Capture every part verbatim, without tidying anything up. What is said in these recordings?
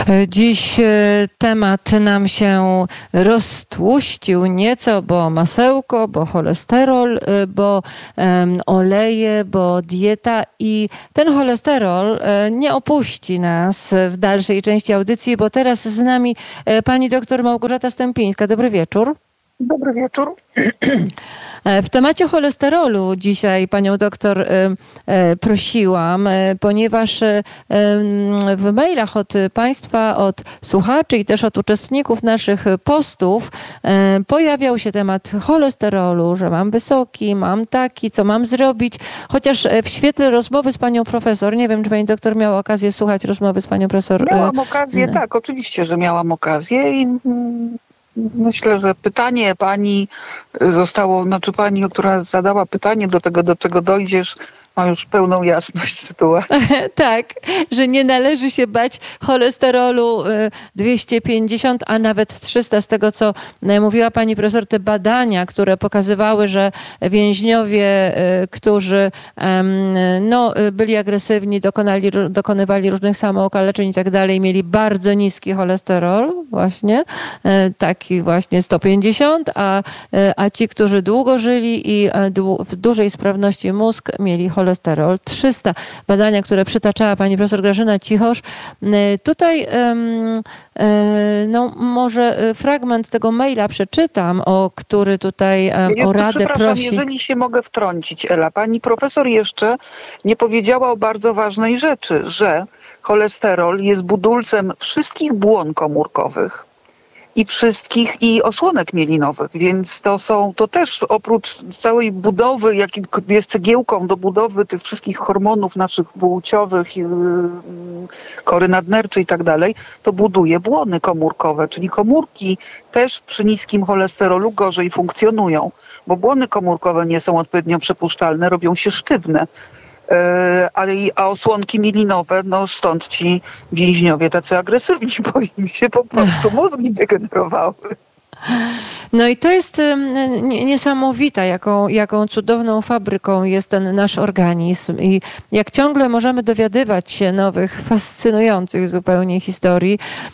Dziś temat nam się roztłuścił nieco, bo masełko, bo cholesterol, bo um, oleje, bo dieta i ten cholesterol nie opuści nas w dalszej części audycji, bo teraz z nami pani doktor Małgorzata Stępińska. Dobry wieczór. Dobry wieczór. W temacie cholesterolu dzisiaj panią doktor prosiłam, ponieważ w mailach od państwa, od słuchaczy i też od uczestników naszych postów pojawiał się temat cholesterolu, że mam wysoki, mam taki, co mam zrobić. Chociaż w świetle rozmowy z panią profesor, nie wiem, czy pani doktor miała okazję słuchać rozmowy z panią profesor. Miałam okazję, tak, oczywiście, że miałam okazję i myślę, że pytanie pani zostało, znaczy pani, która zadała pytanie do tego, do czego dojdziesz, ma już pełną jasność sytuacji. Tak, że nie należy się bać cholesterolu dwieście pięćdziesiąt, a nawet trzysta. Z tego, co mówiła pani profesor, te badania, które pokazywały, że więźniowie, którzy no, byli agresywni, dokonali, dokonywali różnych samookaleczeń i tak dalej, mieli bardzo niski cholesterol, właśnie, taki właśnie sto pięćdziesiąt, a, a ci, którzy długo żyli i w dużej sprawności mózg, mieli cholesterol trzysta. Badania, które przytaczała pani profesor Grażyna Cichosz. Tutaj no, może fragment tego maila przeczytam, o który tutaj jeszcze, o radę prosi. Jeżeli się mogę wtrącić, Ela. Pani profesor jeszcze nie powiedziała o bardzo ważnej rzeczy, że cholesterol jest budulcem wszystkich błon komórkowych i wszystkich i osłonek mielinowych, więc to są, to też oprócz całej budowy, jakim jest cegiełką do budowy tych wszystkich hormonów naszych płciowych, kory nadnercze i tak dalej, to buduje błony komórkowe, czyli komórki też przy niskim cholesterolu gorzej funkcjonują, bo błony komórkowe nie są odpowiednio przepuszczalne, robią się sztywne. A, a osłonki mielinowe, no stąd ci więźniowie tacy agresywni, bo im się po prostu mózgi degenerowały. No i to jest niesamowita, jaką, jaką cudowną fabryką jest ten nasz organizm i jak ciągle możemy dowiadywać się nowych, fascynujących zupełnie historii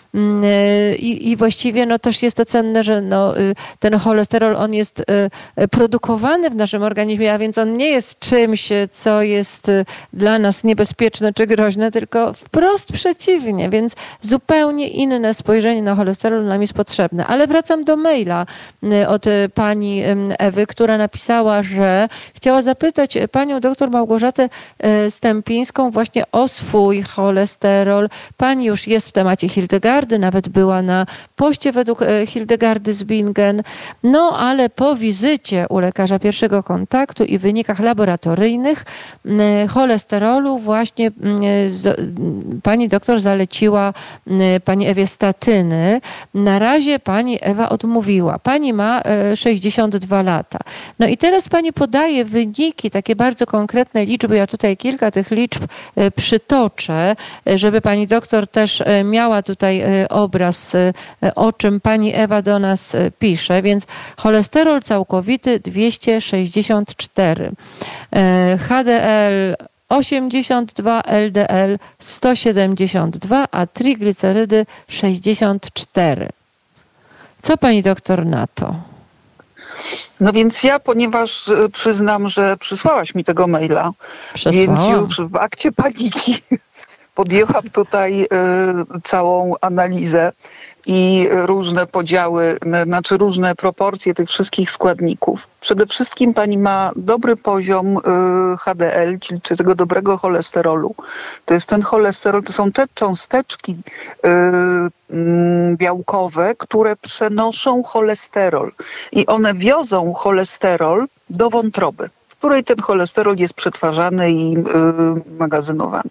i, i właściwie no też jest to cenne, że no, ten cholesterol, on jest produkowany w naszym organizmie, a więc on nie jest czymś, co jest dla nas niebezpieczne czy groźne, tylko wprost przeciwnie, więc zupełnie inne spojrzenie na cholesterol nam jest potrzebne. Ale wracam do maila od pani Ewy, która napisała, że chciała zapytać panią doktor Małgorzatę Stępińską właśnie o swój cholesterol. Pani już jest w temacie Hildegardy, nawet była na poście według Hildegardy z Bingen. No ale po wizycie u lekarza pierwszego kontaktu i wynikach laboratoryjnych cholesterolu właśnie pani doktor zaleciła pani Ewie statyny. Na razie pani Ewa odmówiła. Pani ma sześćdziesiąt dwa lata. No i teraz pani podaje wyniki, takie bardzo konkretne liczby. Ja tutaj kilka tych liczb przytoczę, żeby pani doktor też miała tutaj obraz, o czym pani Ewa do nas pisze. Więc cholesterol całkowity dwieście sześćdziesiąt cztery. H D L osiemdziesiąt dwa, L D L sto siedemdziesiąt dwa, a triglicerydy sześćdziesiąt cztery. Co pani doktor na to? No więc ja, ponieważ przyznam, że przysłałaś mi tego maila, Przesłałam. Więc już w akcie paniki podjęłam tutaj y, całą analizę i różne podziały, znaczy różne proporcje tych wszystkich składników. Przede wszystkim pani ma dobry poziom H D L, czyli tego dobrego cholesterolu. To jest ten cholesterol, to są te cząsteczki białkowe, które przenoszą cholesterol i one wiozą cholesterol do wątroby, w której ten cholesterol jest przetwarzany i magazynowany.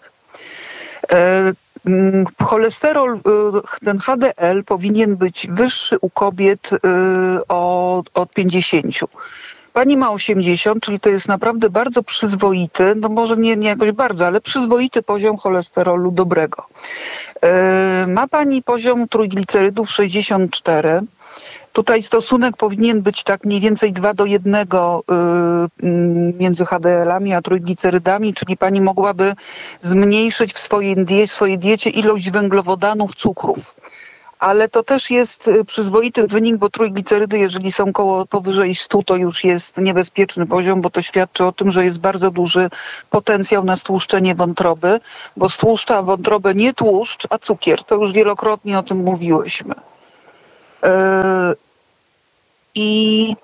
Cholesterol, ten H D L powinien być wyższy u kobiet od, od pięćdziesięciu. Pani ma osiemdziesiąt, czyli to jest naprawdę bardzo przyzwoity, no może nie, nie jakoś bardzo, ale przyzwoity poziom cholesterolu dobrego. Ma pani poziom trójglicerydów sześćdziesiąt cztery Tutaj stosunek powinien być tak mniej więcej dwa do jednego między H D L-ami a trójglicerydami, czyli pani mogłaby zmniejszyć w swojej, die, swojej diecie ilość węglowodanów, cukrów. Ale to też jest przyzwoity wynik, bo trójglicerydy, jeżeli są koło powyżej stu, to już jest niebezpieczny poziom, bo to świadczy o tym, że jest bardzo duży potencjał na stłuszczenie wątroby, bo stłuszcza wątrobę nie tłuszcz, a cukier. To już wielokrotnie o tym mówiłyśmy. Yy, I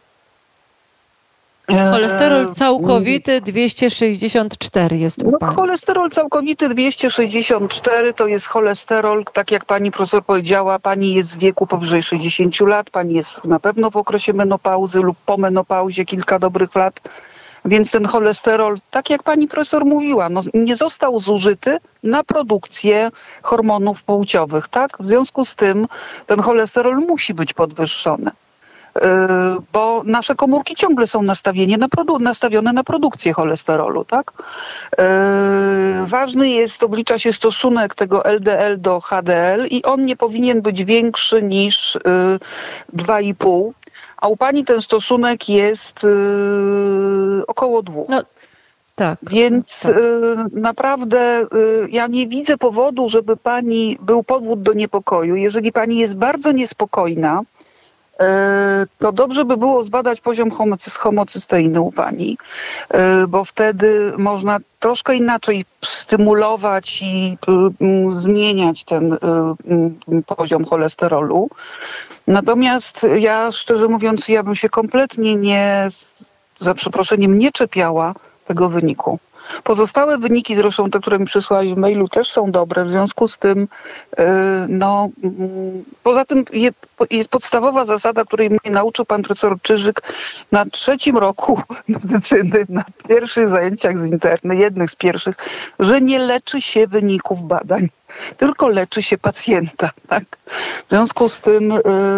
cholesterol całkowity dwieście sześćdziesiąt cztery jest u no, pani. Cholesterol całkowity dwieście sześćdziesiąt cztery to jest cholesterol, tak jak pani profesor powiedziała, pani jest w wieku powyżej sześćdziesięciu lat, pani jest na pewno w okresie menopauzy lub po menopauzie kilka dobrych lat, więc ten cholesterol, tak jak pani profesor mówiła, no, nie został zużyty na produkcję hormonów płciowych, tak? W związku z tym ten cholesterol musi być podwyższony. Bo nasze komórki ciągle są nastawione na, produ- nastawione na produkcję cholesterolu, tak? Yy, ważny jest, oblicza się stosunek tego L D L do H D L i on nie powinien być większy niż yy, dwa i pół, a u pani ten stosunek jest yy, około dwóch. No. Tak. Więc tak. Y, naprawdę y, ja nie widzę powodu, żeby pani był powód do niepokoju. Jeżeli pani jest bardzo niespokojna, y, to dobrze by było zbadać poziom homocy- homocysteiny u pani, y, bo wtedy można troszkę inaczej stymulować i y, y, zmieniać ten y, y, poziom cholesterolu. Natomiast ja, szczerze mówiąc, ja bym się kompletnie nie, za przeproszeniem, nie czepiała tego wyniku. Pozostałe wyniki, zresztą te, które mi przysłałaś w mailu, też są dobre. W związku z tym, no, poza tym jest podstawowa zasada, której mnie nauczył pan profesor Czyżyk na trzecim roku medycyny, na pierwszych zajęciach z interny, jednych z pierwszych, że nie leczy się wyników badań, tylko leczy się pacjenta. Tak? W związku z tym,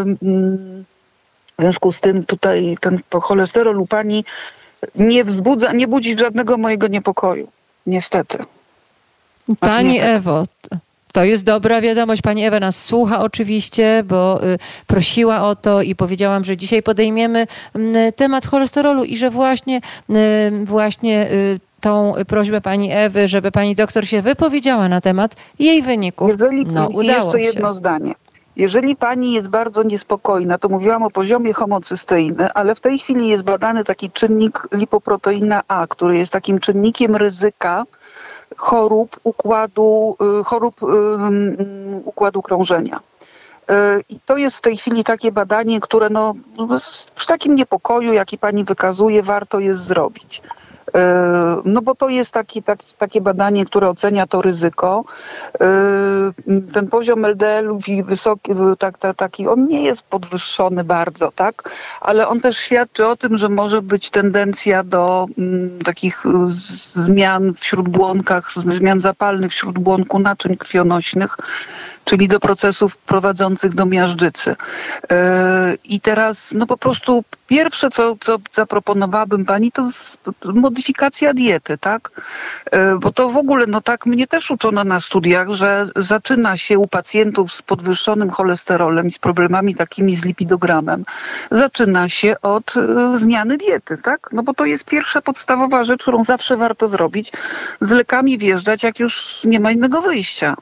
w związku z tym tutaj ten cholesterol u pani nie wzbudza, nie budzi żadnego mojego niepokoju. Niestety. Znaczy, Pani niestety. Ewo, to jest dobra wiadomość. Pani Ewa nas słucha oczywiście, bo y, prosiła o to i powiedziałam, że dzisiaj podejmiemy y, temat cholesterolu i że właśnie, y, właśnie y, tą prośbę pani Ewy, żeby pani doktor się wypowiedziała na temat jej wyników. Jeżeli, no, udało jeszcze się. jedno zdanie. Jeżeli pani jest bardzo niespokojna, to mówiłam o poziomie homocysteiny, ale w tej chwili jest badany taki czynnik lipoproteina A, który jest takim czynnikiem ryzyka chorób układu, chorób układu krążenia. I to jest w tej chwili takie badanie, które no, przy takim niepokoju, jaki pani wykazuje, warto jest zrobić. No bo to jest taki, taki, takie badanie, które ocenia to ryzyko. Ten poziom L D L-ów i wysoki, tak, tak, taki, on nie jest podwyższony bardzo, tak? Ale on też świadczy o tym, że może być tendencja do m, takich zmian w śródbłonkach, zmian zapalnych w śródbłonku naczyń krwionośnych, czyli do procesów prowadzących do miażdżycy. I teraz no po prostu pierwsze, co, co zaproponowałabym pani, to modyfikacja diety, tak? Bo to w ogóle, no tak mnie też uczono na studiach, że zaczyna się u pacjentów z podwyższonym cholesterolem i z problemami takimi z lipidogramem, zaczyna się od zmiany diety, tak? No bo to jest pierwsza podstawowa rzecz, którą zawsze warto zrobić. Z lekami wjeżdżać, jak już nie ma innego wyjścia.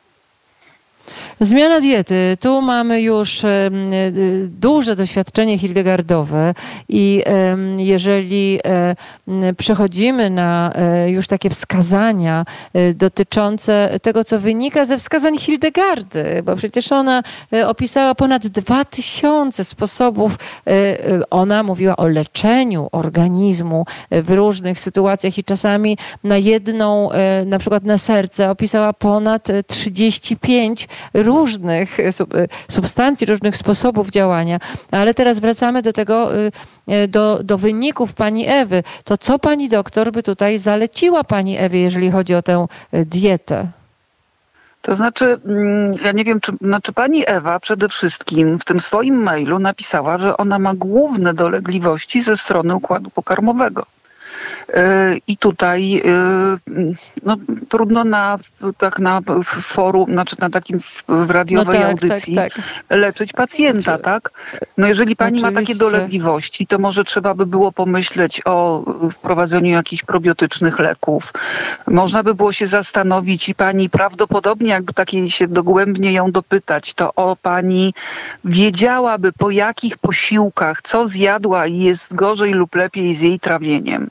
Zmiana diety. Tu mamy już duże doświadczenie hildegardowe i jeżeli przechodzimy na już takie wskazania dotyczące tego, co wynika ze wskazań Hildegardy, bo przecież ona opisała ponad dwa tysiące sposobów. Ona mówiła o leczeniu organizmu w różnych sytuacjach i czasami na jedną, na przykład na serce, opisała ponad trzydzieści pięć różnych substancji, różnych sposobów działania. Ale teraz wracamy do tego, do, do wyników pani Ewy. To co pani doktor by tutaj zaleciła pani Ewie, jeżeli chodzi o tę dietę? To znaczy, ja nie wiem, czy znaczy pani Ewa przede wszystkim w tym swoim mailu napisała, że ona ma główne dolegliwości ze strony układu pokarmowego. I tutaj no, trudno na, tak na forum, znaczy na takim w radiowej no tak, audycji tak, tak. leczyć pacjenta, tak? No jeżeli pani Oczywiście. ma takie dolegliwości, to może trzeba by było pomyśleć o wprowadzeniu jakichś probiotycznych leków. Można by było się zastanowić i pani prawdopodobnie, jakby takiej się dogłębnie ją dopytać, to o pani wiedziałaby po jakich posiłkach, co zjadła i jest gorzej lub lepiej z jej trawieniem.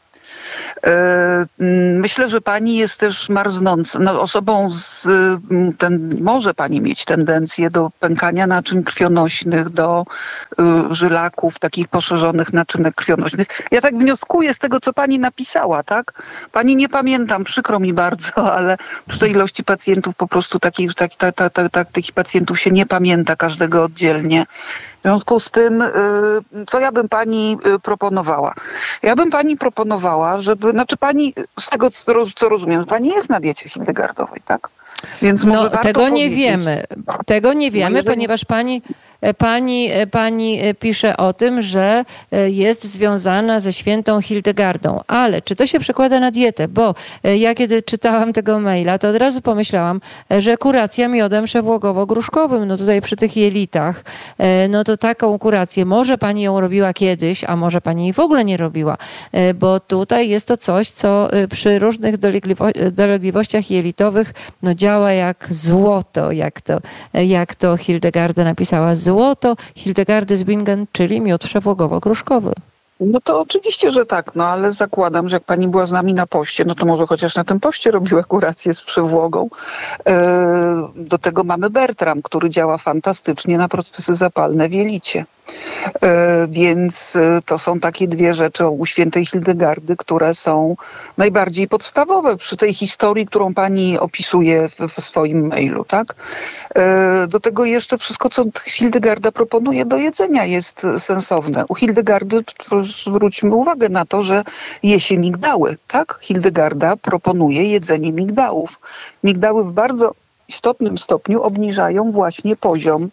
Myślę, że pani jest też marznącą, no, osobą z, ten, może pani mieć tendencję do pękania naczyń krwionośnych, do y, żylaków, takich poszerzonych naczynek krwionośnych. Ja tak wnioskuję z tego, co pani napisała, tak? Pani nie pamiętam, przykro mi bardzo, ale przy tej ilości pacjentów po prostu takich, tak, tak, tak, tak, tak, takich pacjentów się nie pamięta każdego oddzielnie. W związku z tym, co ja bym pani proponowała? Ja bym pani proponowała, żeby, znaczy pani, z tego co rozumiem, pani jest na diecie hildegardowej, tak? Więc może no, warto tego nie powiedzieć. wiemy. Tego nie wiemy, no, jeżeli... ponieważ pani, pani, pani pisze o tym, że jest związana ze świętą Hildegardą. Ale czy to się przekłada na dietę? Bo ja kiedy czytałam tego maila, to od razu pomyślałam, że kuracja miodem przewłogowo-gruszkowym, no tutaj przy tych jelitach, no to taką kurację, może pani ją robiła kiedyś, a może pani jej w ogóle nie robiła, bo tutaj jest to coś, co przy różnych dolegliwości, dolegliwościach jelitowych no działa jak złoto, jak to, jak to Hildegarda napisała. Złoto Hildegardy z Bingen, czyli miód przewłogowo-gruszkowy. No to oczywiście, że tak, no ale zakładam, że jak pani była z nami na poście, no to może chociaż na tym poście robiła kurację z przewłogą. Do tego mamy Bertram, który działa fantastycznie na procesy zapalne w jelicie. Więc to są takie dwie rzeczy u świętej Hildegardy, które są najbardziej podstawowe przy tej historii, którą pani opisuje w, w swoim mailu, tak? Do tego jeszcze wszystko, co Hildegarda proponuje do jedzenia, jest sensowne. U Hildegardy zwróćmy uwagę na to, że je się migdały, tak? Hildegarda proponuje jedzenie migdałów. Migdały w bardzo istotnym stopniu obniżają właśnie poziom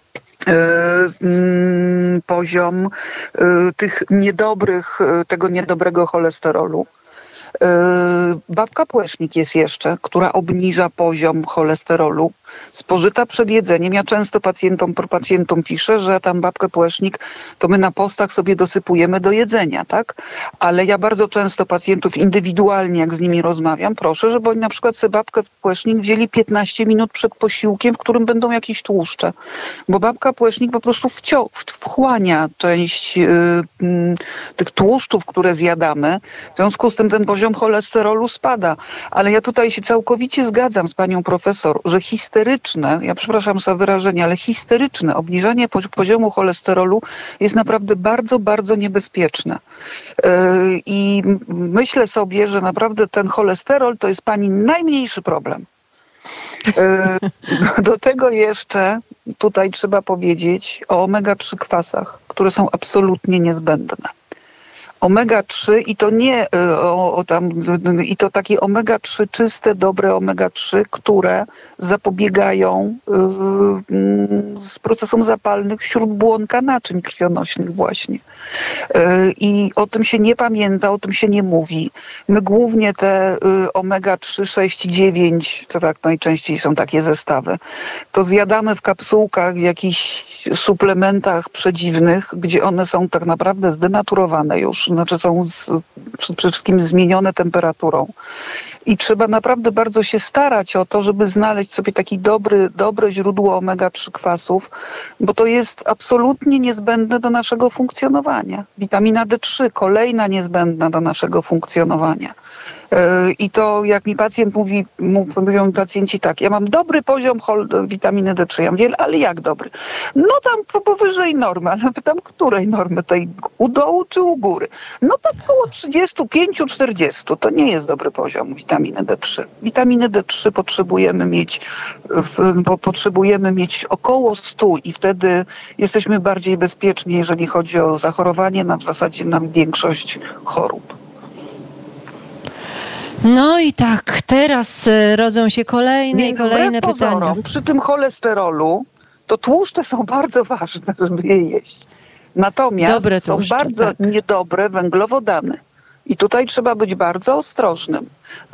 poziom tych niedobrych, tego niedobrego cholesterolu. Babka Płecznik jest jeszcze, która obniża poziom cholesterolu. Spożyta przed jedzeniem. Ja często pacjentom, pacjentom piszę, że tam babkę Płecznik to my na postach sobie dosypujemy do jedzenia, tak? Ale ja bardzo często pacjentów indywidualnie, jak z nimi rozmawiam, proszę, żeby oni na przykład sobie babkę Płecznik wzięli piętnaście minut przed posiłkiem, w którym będą jakieś tłuszcze. Bo babka Płecznik po prostu wcio- wchłania część yy, yy, tych tłuszczów, które zjadamy. W związku z tym ten poziom cholesterolu spada. Ale ja tutaj się całkowicie zgadzam z panią profesor, że histeryczne, ja przepraszam za wyrażenie, ale histeryczne obniżanie poziomu cholesterolu jest naprawdę bardzo, bardzo niebezpieczne. I myślę sobie, że naprawdę ten cholesterol to jest pani najmniejszy problem. Do tego jeszcze tutaj trzeba powiedzieć o omega trzy kwasach, które są absolutnie niezbędne. omega trzy i to nie o, o tam, i to takie omega trzy czyste, dobre omega trzy, które zapobiegają y, procesom zapalnych śródbłonka naczyń krwionośnych właśnie. Y, I o tym się nie pamięta, o tym się nie mówi. My głównie te y, omega trzy, sześć, dziewięć, to tak najczęściej są takie zestawy, to zjadamy w kapsułkach, w jakichś suplementach przedziwnych, gdzie one są tak naprawdę zdenaturowane już, znaczy są z, przede wszystkim zmienione temperaturą. I trzeba naprawdę bardzo się starać o to, żeby znaleźć sobie taki dobry, dobre źródło omega trzy kwasów, bo to jest absolutnie niezbędne do naszego funkcjonowania. Witamina D trzy, kolejna niezbędna do naszego funkcjonowania. I to jak mi pacjent mówi, mówią mi pacjenci tak, ja mam dobry poziom witaminy D trzy. Ja mówię, ale jak dobry? No tam powyżej normy, ale pytam, której normy? Tej u dołu czy u góry? No tak około trzydzieści pięć czterdzieści. To nie jest dobry poziom witaminy D trzy. Witaminy D trzy potrzebujemy mieć, bo potrzebujemy mieć około stu i wtedy jesteśmy bardziej bezpieczni, jeżeli chodzi o zachorowanie na w zasadzie na większość chorób. No i tak, teraz rodzą się kolejne i kolejne pytania. Pozorom, przy tym cholesterolu to tłuszcze są bardzo ważne, żeby je jeść. Natomiast są bardzo tak. niedobre węglowodany. I tutaj trzeba być bardzo ostrożnym.